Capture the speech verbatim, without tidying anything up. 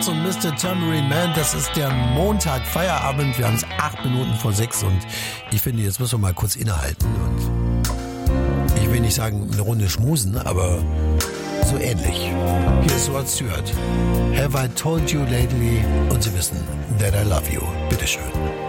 und Mister Tambourine Man. Das ist der Montag, Feierabend. Wir haben es acht Minuten vor sechs und ich finde, jetzt müssen wir mal kurz innehalten. Und ich will nicht sagen, eine Runde schmusen, aber so ähnlich. Hier ist Rod Stewart. Have I told you lately? Und Sie wissen, that I love you. Bitteschön.